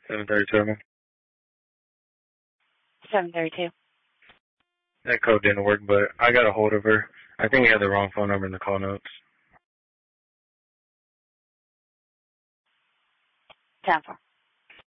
732. 732. That code didn't work, but I got a hold of her. I think you had the wrong phone number in the call notes. 10-4.